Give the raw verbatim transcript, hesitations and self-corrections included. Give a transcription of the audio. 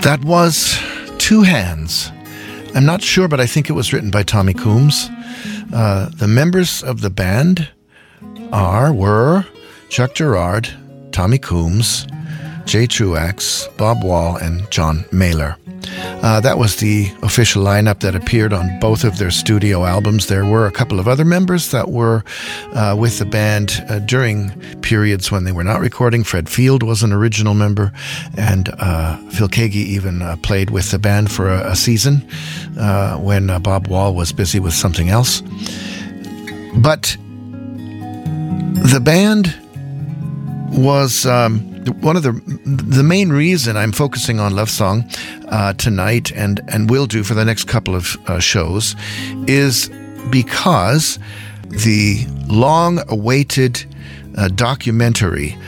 That was Two Hands. I'm not sure, but I think it was written by Tommy Coombs. Uh, the members of the band are, were Chuck Girard, Tommy Coombs, Jay Truax, Bob Wall, and John Mailer. Uh, that was the official lineup that appeared on both of their studio albums. There were a couple of other members that were uh, with the band uh, during periods when they were not recording. Fred Field was an original member, and uh, Phil Keaggy even uh, played with the band for a, a season uh, when uh, Bob Wall was busy with something else. But the band was um, one of the the main reason I'm focusing on Love Song uh, tonight and and will do for the next couple of uh, shows is because the long-awaited uh, documentary